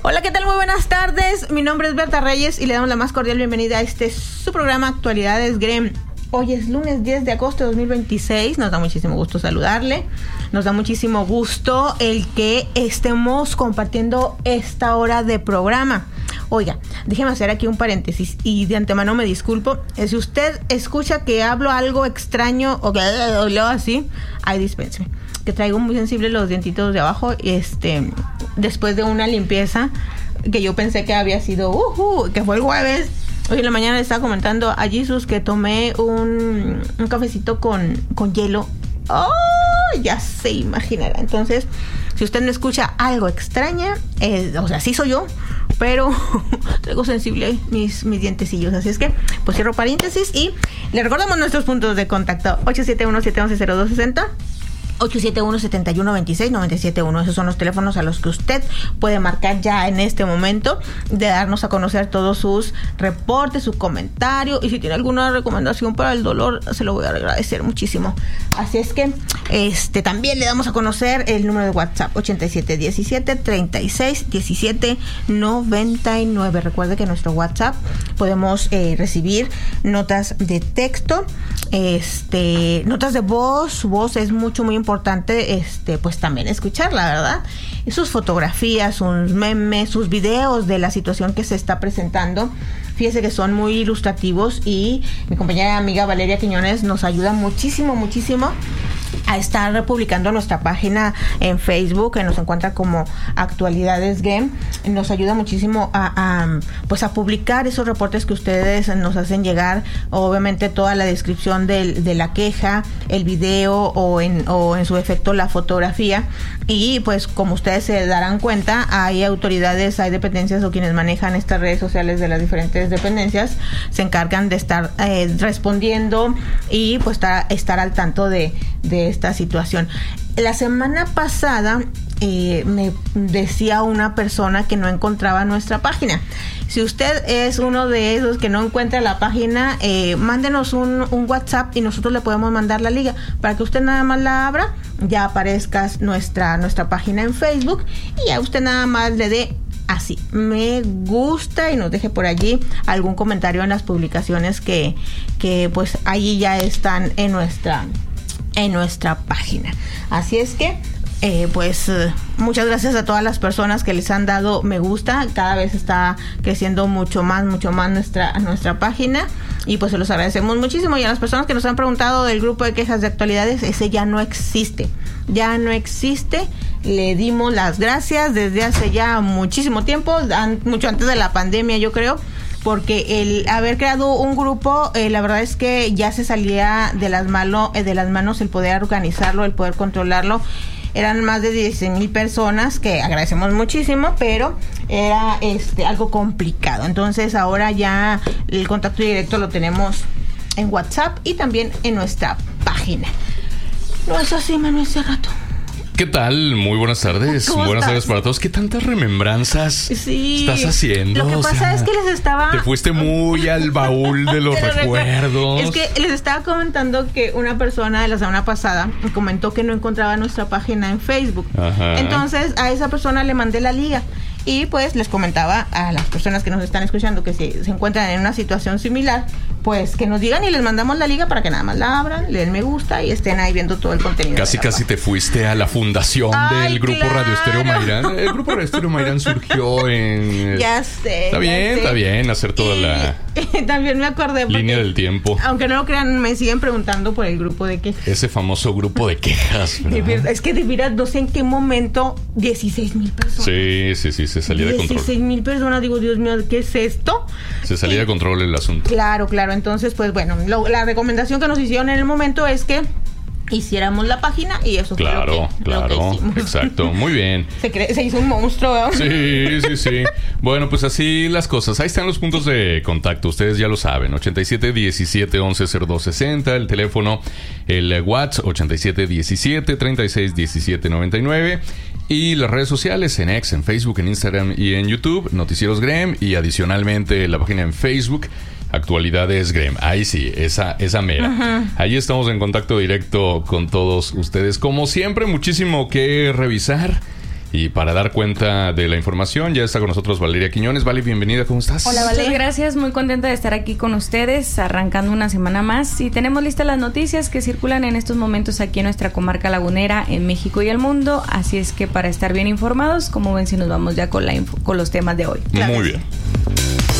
Hola, ¿qué tal? Muy buenas tardes. Mi nombre es Berta Reyes y le damos la más cordial bienvenida a su programa Actualidades GREM. Hoy es lunes 10 de agosto de 2026. Nos da muchísimo gusto saludarle. Nos da muchísimo gusto el que estemos compartiendo esta hora de programa. Oiga, déjeme hacer aquí un paréntesis y de antemano me disculpo. Si usted escucha que hablo algo extraño o que lo así, ahí dispénseme. Que traigo muy sensibles los dientitos de abajo, después de una limpieza que yo pensé que había sido, que fue el jueves. Hoy en la mañana le estaba comentando a Jesus que tomé un cafecito con hielo. ¡Oh! Ya se imaginará. Entonces, si usted me escucha algo extraña, sí soy yo, pero traigo sensible mis dientecillos. Así es que, pues cierro paréntesis y le recordamos nuestros puntos de contacto. 871-711-0260. 871-7126-971. Esos son los teléfonos a los que usted puede marcar ya en este momento, de darnos a conocer todos sus reportes, su comentario, y si tiene alguna recomendación para el dolor, se lo voy a agradecer muchísimo. Así es que también le damos a conocer el número de WhatsApp 8717-3617-99. Recuerde que en nuestro WhatsApp podemos recibir notas de texto, notas de voz. Su voz es muy importante, pues también escucharla, ¿verdad? Y sus fotografías, sus memes, sus videos de la situación que se está presentando. Fíjese que son muy ilustrativos y mi compañera y amiga Valeria Quiñones nos ayuda muchísimo a estar publicando nuestra página en Facebook, que nos encuentra como Actualidades Game. Nos ayuda muchísimo a publicar esos reportes que ustedes nos hacen llegar. Obviamente toda la descripción de la queja, el video o en su efecto la fotografía. Y pues como ustedes se darán cuenta, hay autoridades, hay dependencias o quienes manejan estas redes sociales de las diferentes dependencias se encargan de estar respondiendo y pues estar al tanto de esta situación. La semana pasada me decía una persona que no encontraba nuestra página. Si usted es uno de esos que no encuentra la página, mándenos un WhatsApp y nosotros le podemos mandar la liga para que usted nada más la abra, ya aparezca nuestra página en Facebook y ya usted nada más le dé así, me gusta, y nos deje por allí algún comentario en las publicaciones que pues allí ya están en nuestra página. Así es que muchas gracias a todas las personas que les han dado me gusta. Cada vez está creciendo mucho más nuestra página y pues se los agradecemos muchísimo. Y a las personas que nos han preguntado del grupo de quejas de actualidades, ese ya no existe. Le dimos las gracias desde hace ya muchísimo tiempo, mucho antes de la pandemia, yo creo, porque el haber creado un grupo, la verdad es que ya se salía de las manos el poder organizarlo, el poder controlarlo. Eran más de 16,000 personas, que agradecemos muchísimo, pero era algo complicado. Entonces ahora ya el contacto directo lo tenemos en WhatsApp y también en nuestra página. ¿No es así, Manuel Cerrato? ¿Qué tal? Muy buenas tardes. Buenas tardes para todos. ¿Qué tantas remembranzas estás haciendo? Lo que pasa es que les estaba... Te fuiste muy al baúl de los recuerdos. Es que les estaba comentando que una persona de la semana pasada me comentó que no encontraba nuestra página en Facebook. Ajá. Entonces a esa persona le mandé la liga. Y pues les comentaba a las personas que nos están escuchando que si se encuentran en una situación similar, pues que nos digan y les mandamos la liga para que nada más la abran, le den me gusta y estén ahí viendo todo el contenido. Casi te fuiste a la fundación del grupo Radio Estéreo Mairán. El grupo Radio Estéreo Mairán surgió en... Ya sé. Está bien hacer toda la... También me acordé porque, línea del tiempo. Aunque no lo crean, me siguen preguntando por el grupo de quejas. Ese famoso grupo de quejas, ¿verdad? Es que de veras no sé en qué momento 16,000 personas. Sí, se salía de control. 16,000 personas, digo, Dios mío, ¿qué es esto? Se salía de control el asunto. Claro. Entonces, pues bueno, la recomendación que nos hicieron en el momento es que hiciéramos la página y eso fue lo que hicimos. Exacto, muy bien. Se hizo un monstruo, ¿verdad? Sí. Bueno, pues así las cosas. Ahí están los puntos de contacto, ustedes ya lo saben. 87-17-11-0260, el teléfono, el WhatsApp 87-17-36-17-99 y las redes sociales en X, en Facebook, en Instagram y en YouTube, Noticieros GREM, y adicionalmente la página en Facebook, Actualidades GREM. Ahí sí, esa mera. Uh-huh. Ahí estamos en contacto directo con todos ustedes. Como siempre, muchísimo que revisar. Y para dar cuenta de la información, ya está con nosotros Valeria Quiñones. Vale, bienvenida, ¿cómo estás? Hola, Vale. Muchas gracias, muy contenta de estar aquí con ustedes, arrancando una semana más. Y tenemos listas las noticias que circulan en estos momentos aquí en nuestra comarca lagunera, en México y el mundo. Así es que para estar bien informados, como ven, si nos vamos ya con los temas de hoy. Muy bien.